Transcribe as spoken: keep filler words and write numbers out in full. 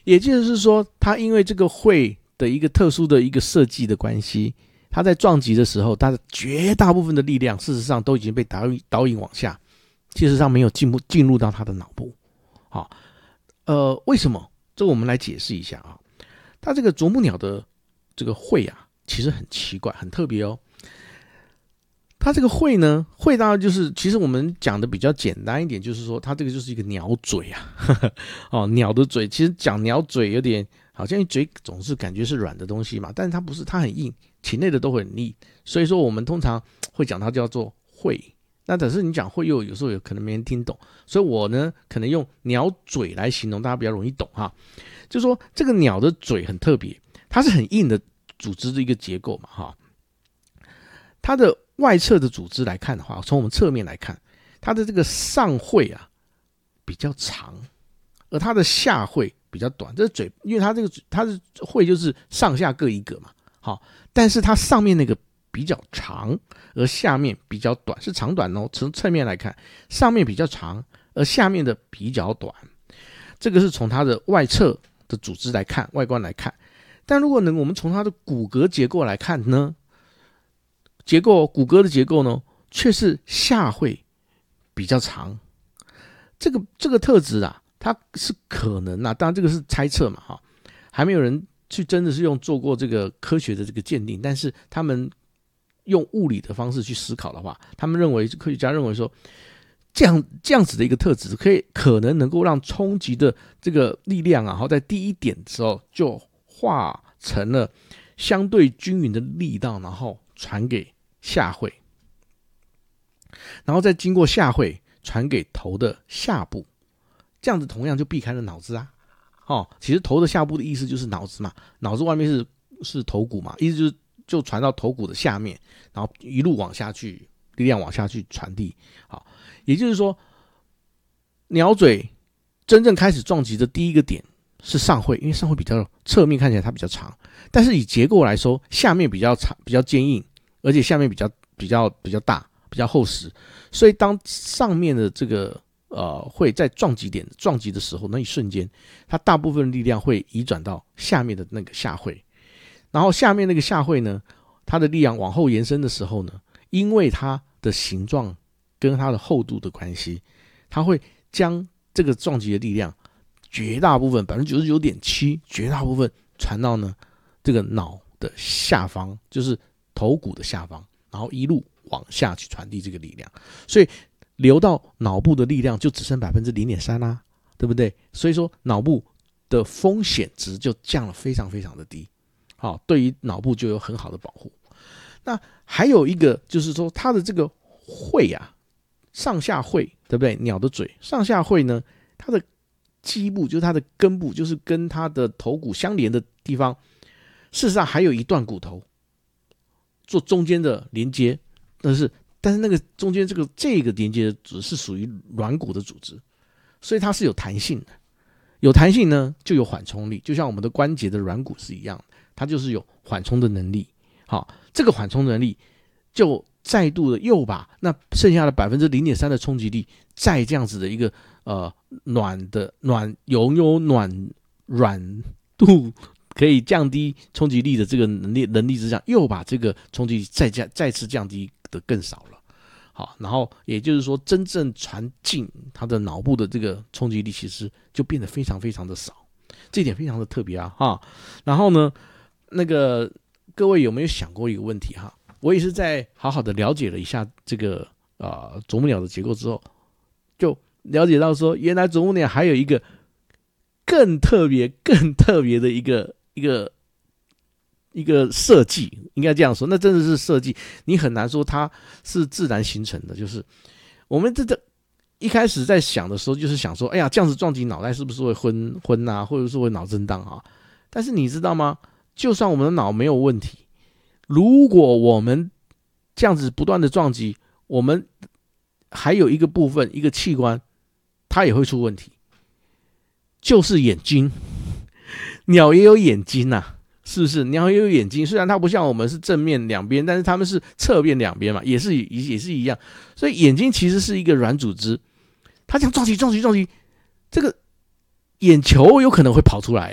也就是说，它因为这个喙的一个特殊的一个设计的关系，它在撞击的时候，它的绝大部分的力量，事实上都已经被导引导引往下，事实上没有进入进入到它的脑部。好，呃，为什么？这个我们来解释一下啊。它这个啄木鸟的这个喙啊，其实很奇怪，很特别哦。它这个喙呢，喙当然就是其实我们讲的比较简单一点，就是说它这个就是一个鸟嘴啊，呵呵哦，鸟的嘴。其实讲鸟嘴有点好像嘴总是感觉是软的东西嘛，但是它不是，它很硬，禽类的都很硬，所以说我们通常会讲它叫做喙。那但是你讲喙又有时候有可能没人听懂，所以我呢可能用鸟嘴来形容，大家比较容易懂哈。就说这个鸟的嘴很特别，它是很硬的组织的一个结构嘛哈。它的外侧的组织来看的话，从我们侧面来看，它的这个上喙啊比较长，而它的下喙比较短。这嘴，因为它这个它的喙就是上下各一个嘛，好，但是它上面那个比较长，而下面比较短，是长短哦。从侧面来看，上面比较长，而下面的比较短。这个是从它的外侧的组织来看，外观来看。但如果呢，我们从它的骨骼结构来看呢？结构骨骼的结构呢，却是下喙比较长。这个这个特质啊，它是可能啊，当然这个是猜测嘛，哈，还没有人去真的是用做过这个科学的这个鉴定，但是他们用物理的方式去思考的话，他们认为科学家认为说，这样这样子的一个特质，可以可能能够让冲击的这个力量啊，在第一点的时候就化成了相对均匀的力道，然后传给下喙，然后再经过下喙传给头的下部，这样子同样就避开了脑子啊。哦，其实头的下部的意思就是脑子嘛，脑子外面是是头骨嘛，意思就是就传到头骨的下面，然后一路往下去，力量往下去传递。好，也就是说，鸟嘴真正开始撞击的第一个点是上喙，因为上喙比较侧面看起来它比较长，但是以结构来说，下面比较长，比较坚硬。而且下面比较比较比较大，比较厚实，所以当上面的这个呃会在撞击点撞击的时候，那一瞬间，它大部分力量会移转到下面的那个下喙，然后下面那个下喙呢，它的力量往后延伸的时候呢，因为它的形状跟它的厚度的关系，它会将这个撞击的力量绝大部分百分之九十九点七，绝大部分传到呢这个脑的下方，就是头骨的下方，然后一路往下去传递这个力量，所以流到脑部的力量就只剩 百分之零点三 啦，对不对？所以说脑部的风险值就降了非常非常的低，好，对于脑部就有很好的保护。那还有一个就是说，它的这个喙啊，上下喙，对不对？鸟的嘴上下喙呢，它的基部就是它的根部，就是跟它的头骨相连的地方，事实上还有一段骨头做中间的连接，但是但是那个中间这个这个连接的组织是属于软骨的组织，所以它是有弹性的。有弹性呢，就有缓冲力，就像我们的关节的软骨是一样的，它就是有缓冲的能力。好，这个缓冲能力就再度的又把那剩下的 百分之零点三 的冲击力，再这样子的一个呃暖的暖有有暖软度。可以降低冲击力的这个能力能力之下，又把这个冲击力再加再次降低的更少了。好，然后也就是说，真正传进他的脑部的这个冲击力，其实就变得非常非常的少，这一点非常的特别啊哈。然后呢，那个各位有没有想过一个问题哈？我也是在好好的了解了一下这个呃啄木鸟的结构之后，就了解到说，原来啄木鸟还有一个更特别、更特别的一个。一个一个设计，应该这样说，那真的是设计，你很难说它是自然形成的。就是我们这这一开始在想的时候，就是想说，哎呀，这样子撞击脑袋是不是会昏昏啊，或者是会脑震荡啊？但是你知道吗？就算我们的脑没有问题，如果我们这样子不断的撞击，我们还有一个部分、一个器官，它也会出问题，就是眼睛。鸟也有眼睛啊，是不是？鸟也有眼睛，虽然它不像我们是正面两边，但是它们是侧面两边嘛，也是也是一样。所以眼睛其实是一个软组织，它这样撞击撞击撞击，这个眼球有可能会跑出来，